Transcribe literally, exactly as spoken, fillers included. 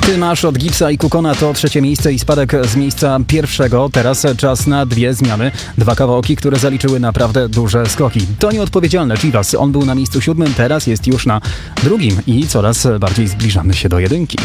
Ty masz od Gipsa i Kukona to trzecie miejsce i spadek z miejsca pierwszego. Teraz czas na dwie zmiany. Dwa kawałki, które zaliczyły naprawdę duże skoki. To nieodpowiedzialne Chivas. On był na miejscu siódmym, teraz jest już na drugim i coraz bardziej zbliżamy się do jedynki.